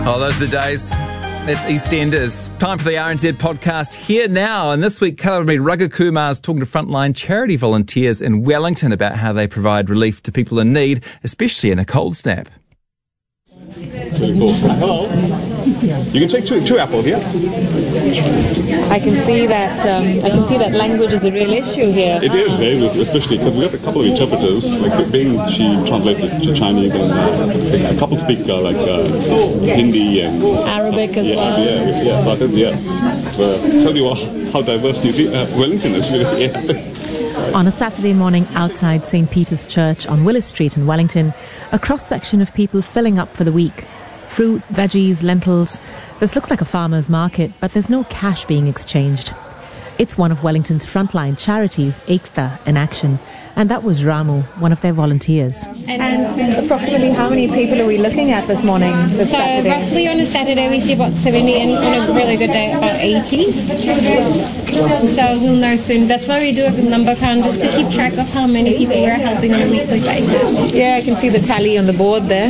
Oh, those are the days. It's EastEnders. Time for the RNZ podcast here now. And this week, Kalamari Ragakumar is talking to frontline charity volunteers in Wellington about how they provide relief to people in need, especially in a cold snap. Really cool. Hello. You can take two apples, yeah? I can see that language is a real issue here. It is, especially because we have a couple of interpreters. Like Bing, she translates to Chinese, and a couple speak Hindi and Arabic as well. Tell you how diverse Wellington is. On a Saturday morning outside St. Peter's Church on Willis Street in Wellington, a cross-section of people filling up for the week. Fruit, veggies, lentils. This looks like a farmer's market, but there's no cash being exchanged. It's one of Wellington's frontline charities, Ekta, in action, and that was Ramu, one of their volunteers. And approximately how many people are we looking at this morning, this Saturday? Roughly on a Saturday we see about 70, and on a really good day about 80. So we'll know soon. That's why we do a number count, just to keep track of how many people we're helping on a weekly basis. Yeah, I can see the tally on the board there.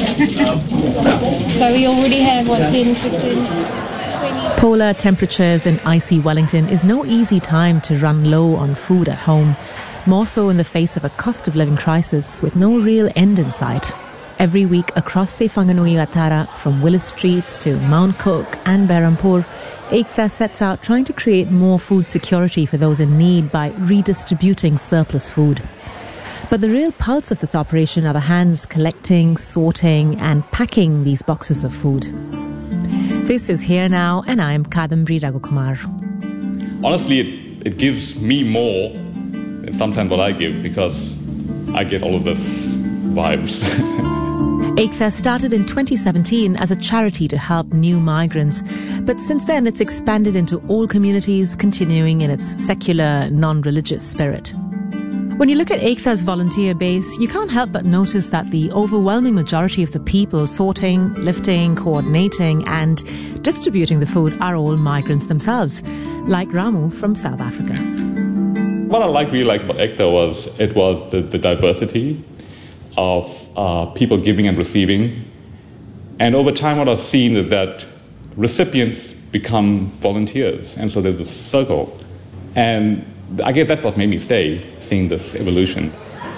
So we already have, 10, 15... Polar temperatures in icy Wellington is no easy time to run low on food at home, more so in the face of a cost of living crisis with no real end in sight. Every week across the Whanganui Atara, from Willis Street to Mount Cook and Berhampore, Ekta sets out trying to create more food security for those in need by redistributing surplus food. But the real pulse of this operation are the hands collecting, sorting and packing these boxes of food. This is Here Now, and I'm Kalamari Ragakumar. Honestly, it gives me more than sometimes what I give, because I get all of this vibes. Ekta started in 2017 as a charity to help new migrants, but since then it's expanded into all communities, continuing in its secular, non-religious spirit. When you look at Ekta's volunteer base, you can't help but notice that the overwhelming majority of the people sorting, lifting, coordinating and distributing the food are all migrants themselves, like Ramu from South Africa. What I really liked about Ekta was the diversity of people giving and receiving. And over time what I've seen is that recipients become volunteers. And so there's this circle. And I guess that's what made me stay, seeing this evolution.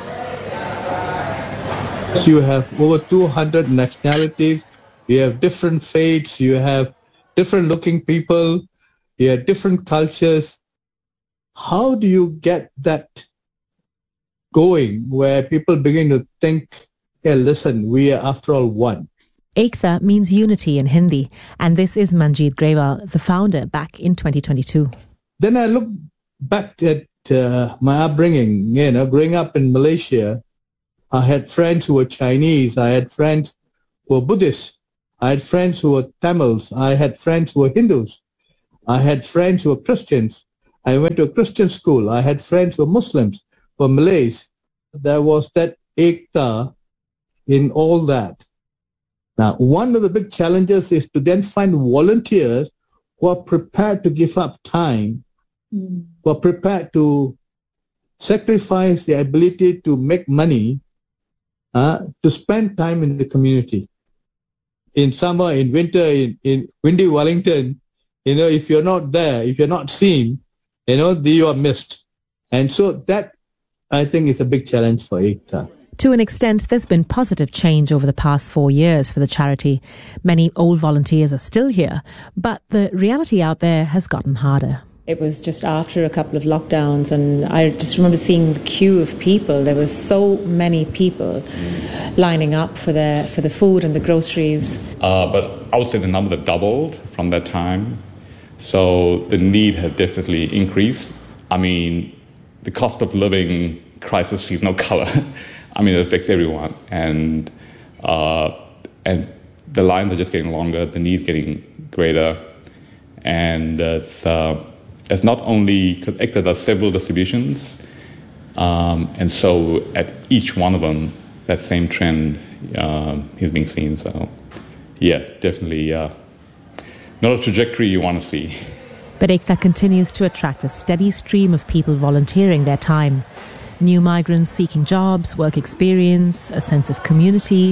You have over 200 nationalities, you have different faiths, you have different looking people, you have different cultures. How do you get that going where people begin to think, hey, listen, we are after all one? Ekta means unity in Hindi, and this is Manjeet Grewal, the founder, back in 2022. Then I look back at my upbringing, growing up in Malaysia. I had friends who were Chinese. I had friends who were Buddhists. I had friends who were Tamils. I had friends who were Hindus. I had friends who were Christians. I went to a Christian school. I had friends who were Muslims, who were Malays. There was that ekta in all that. Now, one of the big challenges is to then find volunteers who are prepared to give up time, who are prepared to sacrifice their ability to make money to spend time in the community. In summer, in winter, in windy Wellington, if you're not there, if you're not seen, you are missed. And so that, I think, is a big challenge for Ekta. To an extent, there's been positive change over the past 4 years for the charity. Many old volunteers are still here, but the reality out there has gotten harder. It was just after a couple of lockdowns, and I just remember seeing the queue of people. There were so many people lining up for the food and the groceries. But I would say the number doubled from that time. So the need has definitely increased. I mean, the cost of living crisis sees no color. I mean, it affects everyone. And the lines are just getting longer, the needs getting greater. And it's not only, because Ekta does several distributions, and so at each one of them, that same trend is being seen. So, yeah, definitely not a trajectory you want to see. But Ekta continues to attract a steady stream of people volunteering their time. New migrants seeking jobs, work experience, a sense of community,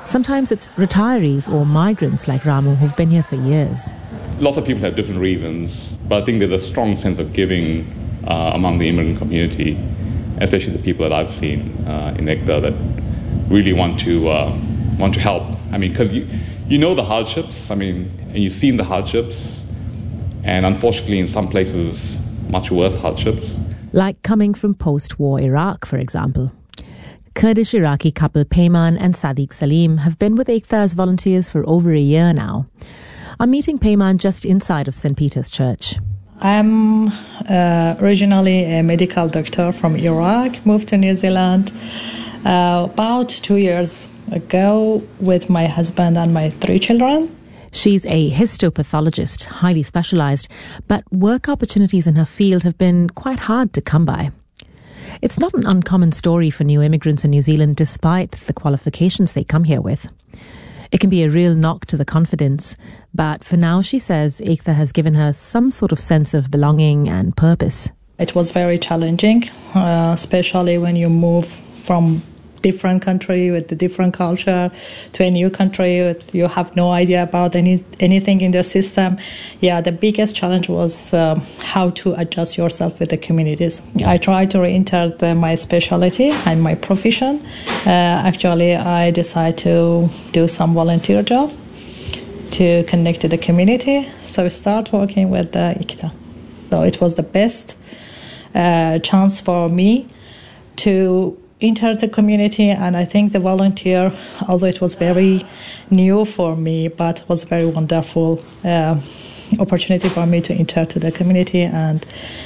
Sometimes it's retirees or migrants like Ramu who've been here for years. Lots of people have different reasons, but I think there's a strong sense of giving among the immigrant community, especially the people that I've seen in Ekta, that really want to help. I mean, because you know the hardships. I mean, and you've seen the hardships, and unfortunately, in some places, much worse hardships. Like coming from post-war Iraq, for example. Kurdish-Iraqi couple Peyman and Sadiq Salim have been with Ekta as volunteers for over a year now. I'm meeting Peyman just inside of St. Peter's Church. I'm originally a medical doctor from Iraq, moved to New Zealand about 2 years ago with my husband and my 3 children. She's a histopathologist, highly specialised, but work opportunities in her field have been quite hard to come by. It's not an uncommon story for new immigrants in New Zealand despite the qualifications they come here with. It can be a real knock to the confidence, but for now, she says, Ekta has given her some sort of sense of belonging and purpose. It was very challenging, especially when you move from different country with a different culture to a new country. You have no idea about anything in the system. Yeah, the biggest challenge was how to adjust yourself with the communities. I tried to re-enter my specialty and my profession. Actually, I decided to do some volunteer job to connect to the community. So I started working with Ekta. So it was the best chance for me to enter the community, and I think the volunteer, although it was very new for me, but was very wonderful opportunity for me to enter to the community and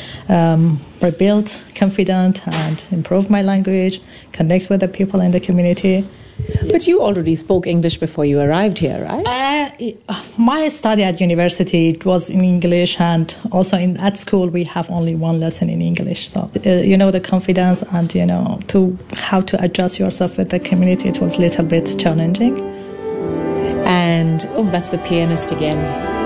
rebuild confidence and improve my language, connect with the people in the community. But you already spoke English before you arrived here, right? My study at university, it was in English, and also at school we have only one lesson in English. So, the confidence and, to how to adjust yourself with the community, it was a little bit challenging. And, that's the pianist again.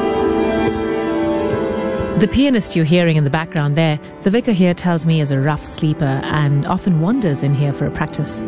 The pianist you're hearing in the background there, the vicar here tells me is a rough sleeper and often wanders in here for a practice.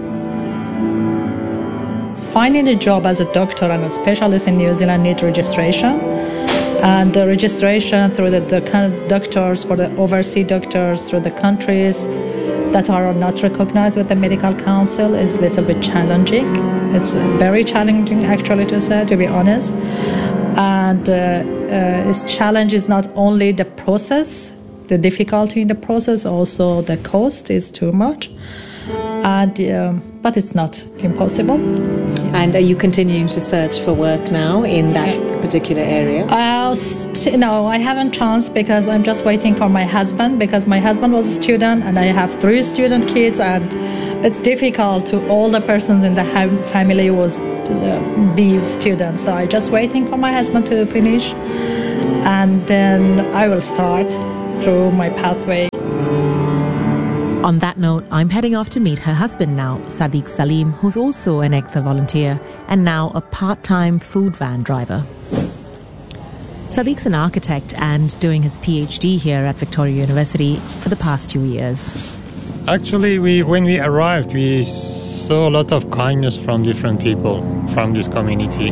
Finding a job as a doctor and a specialist in New Zealand need registration. And the registration through the doctors, for the overseas doctors, through the countries that are not recognized with the medical council is a little bit challenging. It's very challenging, actually, to be honest. And its challenge is not only the process, the difficulty in the process, also the cost is too much. And but it's not impossible. And are you continuing to search for work now in that particular area? No, I haven't chance because I'm just waiting for my husband, because my husband was a student and I have 3 student kids, and it's difficult to all the persons in the family was be students. So I'm just waiting for my husband to finish, and then I will start through my pathway. On that note, I'm heading off to meet her husband now, Sadiq Salim, who's also an Ekta volunteer and now a part-time food van driver. Sadiq's an architect and doing his PhD here at Victoria University for the past 2 years. Actually, when we arrived, we saw a lot of kindness from different people from this community.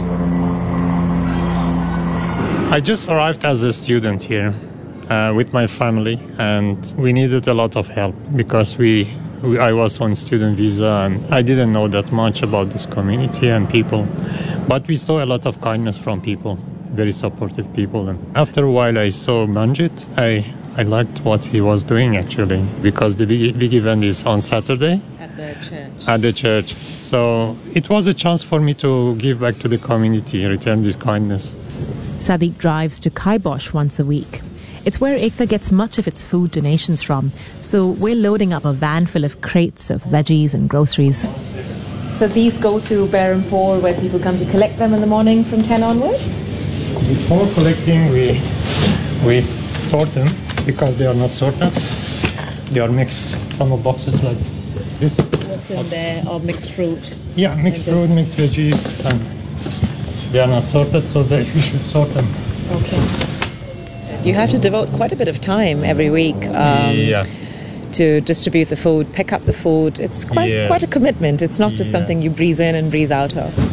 I just arrived as a student here. With my family, and we needed a lot of help because I was on student visa and I didn't know that much about this community and people, but we saw a lot of kindness from people, very supportive people. And after a while I saw Manjit. I liked what he was doing, actually, because the big event is on Saturday at the church. So it was a chance for me to give back to the community, return this kindness. Sadiq drives to Kaibosh once a week. It's where Ekta gets much of its food donations from, so we're loading up a van full of crates of veggies and groceries. So these go to Berhampore, where people come to collect them in the morning from 10 onwards? Before collecting, we sort them, because they are not sorted. They are mixed. Some of boxes like this. What's in there? Or mixed fruit? Yeah, mixed fruit, mixed veggies, and they are not sorted, so that you should sort them. Okay. You have to devote quite a bit of time every week to distribute the food, pick up the food. It's quite a commitment. It's not just something you breeze in and breeze out of.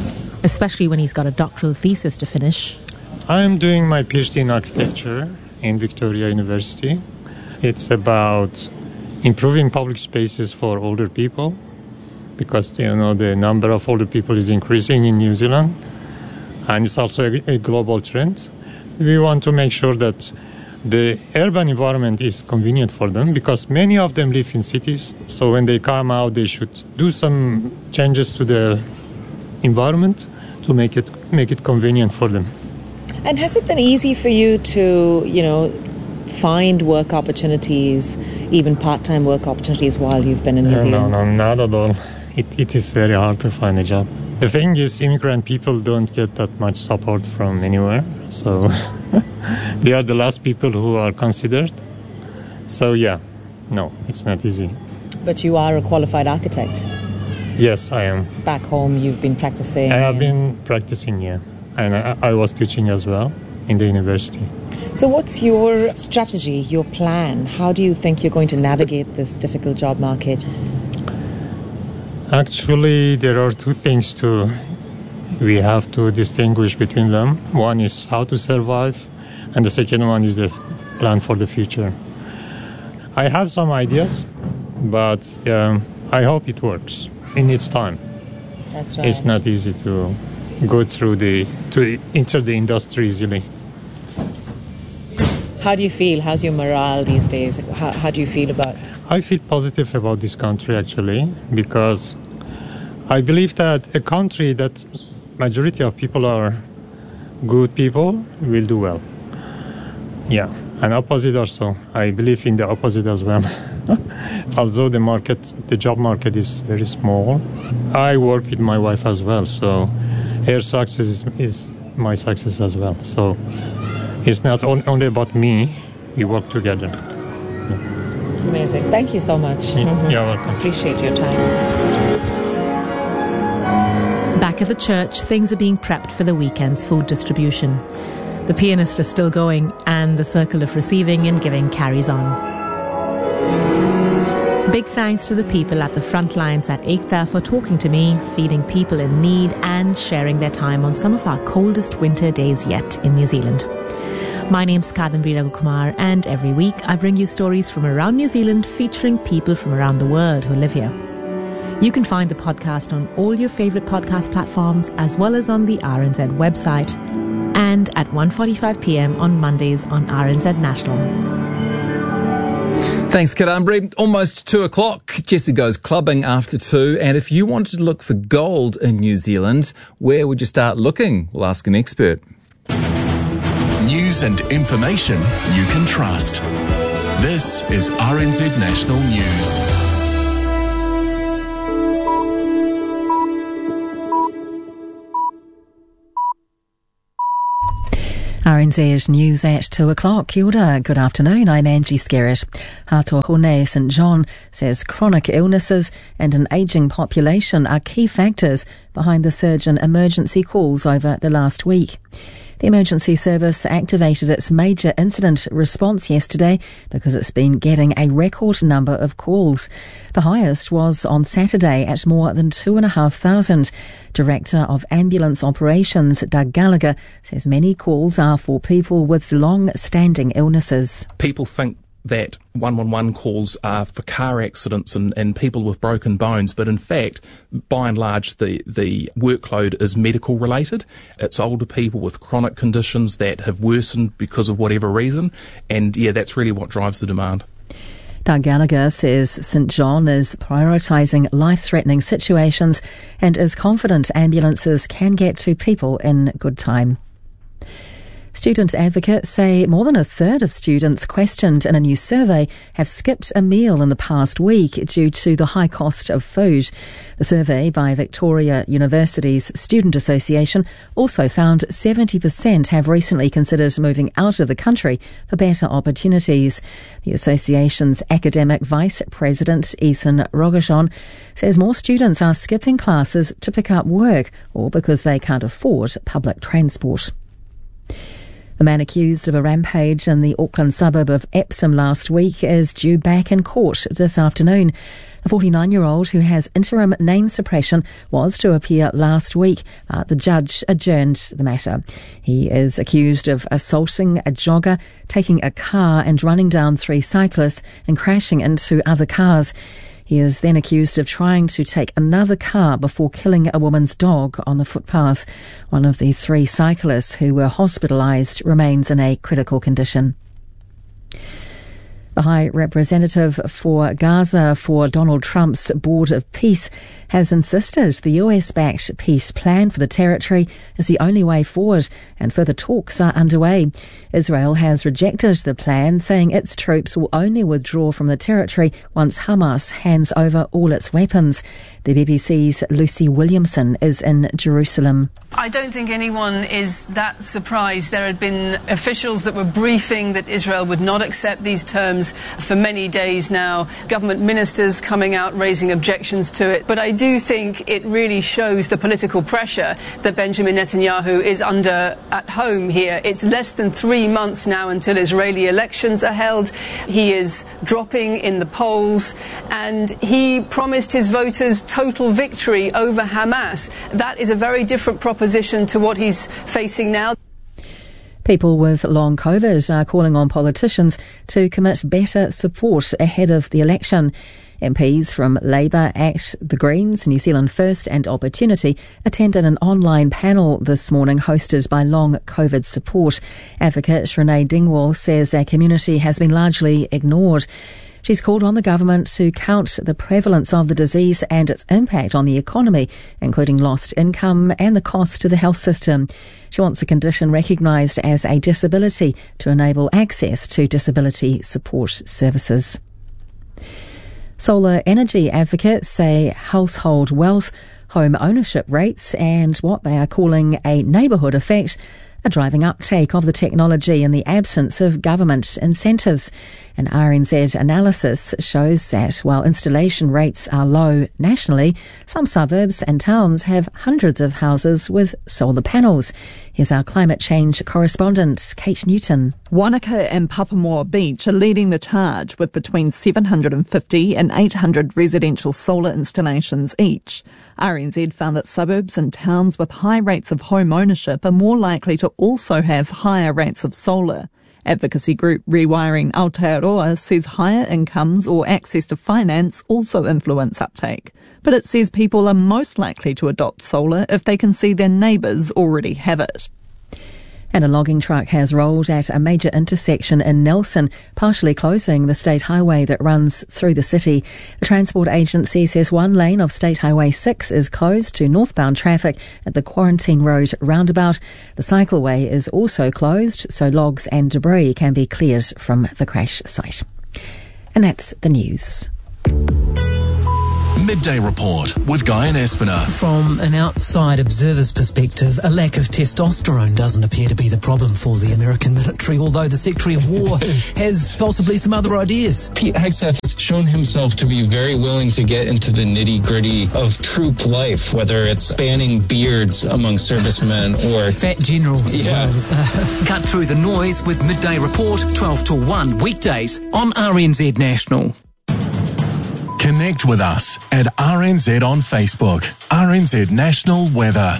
especially when he's got a doctoral thesis to finish. I'm doing my PhD in architecture in Victoria University. It's about improving public spaces for older people, because the number of older people is increasing in New Zealand, and it's also a global trend. We want to make sure that the urban environment is convenient for them, because many of them live in cities. So when they come out, they should do some changes to the environment to make it convenient for them. And has it been easy for you to, find work opportunities, even part-time work opportunities, while you've been in New Zealand? No, not at all. It is very hard to find a job. The thing is, immigrant people don't get that much support from anywhere. So they are the last people who are considered. So no, it's not easy. But you are a qualified architect. Yes, I am. Back home, you've been practicing? I have been practicing, yeah. And I was teaching as well in the university. So what's your strategy, your plan? How do you think you're going to navigate this difficult job market? Actually, there are two things we have to distinguish between them. One is how to survive, and the second one is the plan for the future. I have some ideas, but I hope it works in its time. That's right. It's not easy to go through to enter the industry easily. How do you feel? How's your morale these days? How do you feel about? I feel positive about this country, actually, because I believe that a country that majority of people are good people will do well. Yeah, and opposite also. I believe in the opposite as well. Although the job market is very small, I work with my wife as well, so her success is my success as well. So it's not only about me, we work together. Yeah. Amazing. Thank you so much. You're welcome. Appreciate your time. Back at the church, things are being prepped for the weekend's food distribution. The pianist is still going, and the circle of receiving and giving carries on. Big thanks to the people at the front lines at Eiktha for talking to me, feeding people in need and sharing their time on some of our coldest winter days yet in New Zealand. My name's Kadambari Raghukumar, and every week I bring you stories from around New Zealand featuring people from around the world who live here. You can find the podcast on all your favourite podcast platforms, as well as on the RNZ website, and at 1:45 p.m. on Mondays on RNZ National. Thanks, Kadambari. Almost 2 o'clock. Jessie goes clubbing after 2. And if you wanted to look for gold in New Zealand, where would you start looking? We'll ask an expert. News and information you can trust. This is RNZ National News. RNZ News at 2 o'clock. Kia ora, good afternoon, I'm Angie Skerritt. Hato Hone St John says chronic illnesses and an ageing population are key factors behind the surge in emergency calls over the last week. The emergency service activated its major incident response yesterday because it's been getting a record number of calls. The highest was on Saturday at more than 2,500. Director of Ambulance Operations, Doug Gallagher, says many calls are for people with long-standing illnesses. People think that 111 calls are for car accidents and people with broken bones, but in fact, by and large, the workload is medical related. It's older people with chronic conditions that have worsened because of whatever reason, and that's really what drives the demand. Doug Gallagher says St John is prioritising life-threatening situations and is confident ambulances can get to people in good time. Student advocates say more than a third of students questioned in a new survey have skipped a meal in the past week due to the high cost of food. The survey by Victoria University's Student Association also found 70% have recently considered moving out of the country for better opportunities. The association's academic vice president, Ethan Rogoshon, says more students are skipping classes to pick up work or because they can't afford public transport. The man accused of a rampage in the Auckland suburb of Epsom last week is due back in court this afternoon. The 49-year-old, who has interim name suppression, was to appear last week, but the judge adjourned the matter. He is accused of assaulting a jogger, taking a car and running down 3 cyclists and crashing into other cars. He is then accused of trying to take another car before killing a woman's dog on the footpath. One of the 3 cyclists who were hospitalised remains in a critical condition. The High Representative for Gaza for Donald Trump's Board of Peace has insisted the US-backed peace plan for the territory is the only way forward, and further talks are underway. Israel has rejected the plan, saying its troops will only withdraw from the territory once Hamas hands over all its weapons. The BBC's Lucy Williamson is in Jerusalem. I don't think anyone is that surprised. There had been officials that were briefing that Israel would not accept these terms for many days now. Government ministers coming out raising objections to it. But I do think it really shows the political pressure that Benjamin Netanyahu is under at home here. It's less than 3 months now until Israeli elections are held. He is dropping in the polls, and he promised his voters total victory over Hamas. That is a very different proposition to what he's facing now. People with long COVID are calling on politicians to commit better support ahead of the election. MPs from Labour, ACT, the Greens, New Zealand First and Opportunity attended an online panel this morning hosted by Long COVID Support. Advocate Renee Dingwall says their community has been largely ignored. She's called on the government to count the prevalence of the disease and its impact on the economy, including lost income and the cost to the health system. She wants the condition recognised as a disability to enable access to disability support services. Solar energy advocates say household wealth, home ownership rates and what they are calling a neighbourhood effect are driving uptake of the technology in the absence of government incentives. An RNZ analysis shows that while installation rates are low nationally, some suburbs and towns have hundreds of houses with solar panels. Here's our climate change correspondent, Kate Newton. Wanaka and Papamoa Beach are leading the charge with between 750 and 800 residential solar installations each. RNZ found that suburbs and towns with high rates of home ownership are more likely to also have higher rates of solar. Advocacy group Rewiring Aotearoa says higher incomes or access to finance also influence uptake. But it says people are most likely to adopt solar if they can see their neighbours already have it. And a logging truck has rolled at a major intersection in Nelson, partially closing the state highway that runs through the city. The transport agency says one lane of State Highway 6 is closed to northbound traffic at the Quarantine Road roundabout. The cycleway is also closed, so logs and debris can be cleared from the crash site. And that's the news. Midday Report with Guy and Espiner. From an outside observer's perspective, a lack of testosterone doesn't appear to be the problem for the American military, although the Secretary of War has possibly some other ideas. Pete Hegseth has shown himself to be very willing to get into the nitty-gritty of troop life, whether it's spanning beards among servicemen or fat generals. Yeah. Cut through the noise with Midday Report, 12 to 1 weekdays on RNZ National. Connect with us at RNZ on Facebook. RNZ National Weather.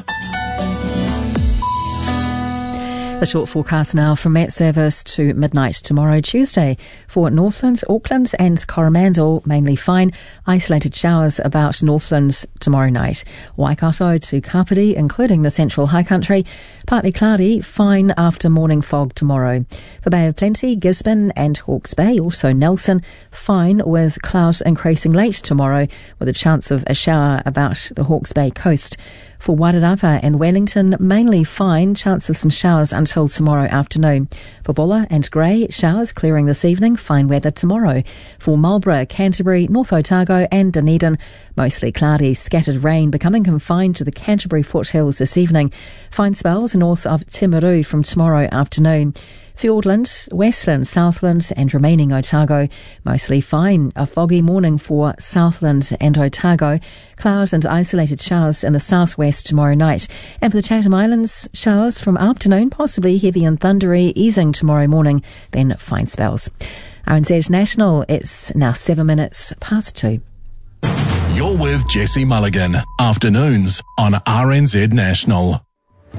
The short forecast now from Met Service to midnight tomorrow, Tuesday. For Northland, Auckland and Coromandel, mainly fine. Isolated showers about Northland tomorrow night. Waikato to Kapiti, including the central high country. Partly cloudy, fine after morning fog tomorrow. For Bay of Plenty, Gisborne and Hawke's Bay, also Nelson, fine with clouds increasing late tomorrow with a chance of a shower about the Hawke's Bay coast. For Wairarapa and Wellington, mainly fine, chance of some showers until tomorrow afternoon. For Bulla and Grey, showers clearing this evening, fine weather tomorrow. For Marlborough, Canterbury, North Otago and Dunedin, mostly cloudy, scattered rain becoming confined to the Canterbury foothills this evening. Fine spells north of Timaru from tomorrow afternoon. Fiordland, Westland, Southland and remaining Otago. Mostly fine. A foggy morning for Southland and Otago. Clouds and isolated showers in the southwest tomorrow night. And for the Chatham Islands, showers from afternoon, possibly heavy and thundery, easing tomorrow morning, then fine spells. RNZ National, it's now 7 minutes past 2. You're with Jesse Mulligan. Afternoons on RNZ National.